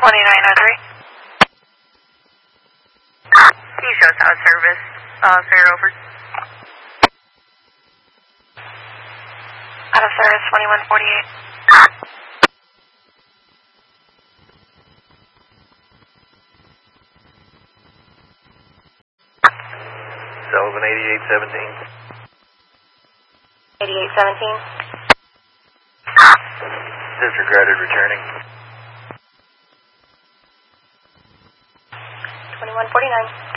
2903. He shows out of service. Fare over. Out of service, 2148. Sullivan 8817. 8817. Disregarded returning. 2149.